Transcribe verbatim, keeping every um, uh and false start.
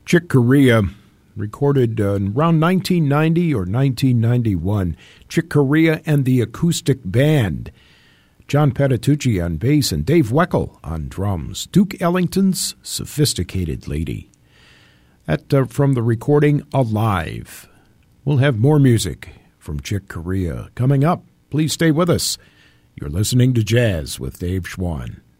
Chick Corea, recorded uh, around nineteen ninety or nineteen ninety-one. Chick Corea and the Acoustic Band. John Patitucci on bass and Dave Weckl on drums. Duke Ellington's Sophisticated Lady. That uh, from the recording Alive. We'll have more music from Chick Corea coming up. Please stay with us. You're listening to Jazz with Dave Schwann.